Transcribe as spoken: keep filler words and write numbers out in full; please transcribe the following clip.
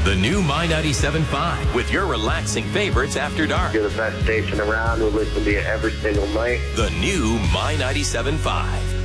The new My ninety-seven point five with your relaxing favorites after dark. You're the best station around. We listen to you every single night. The new My ninety-seven point five.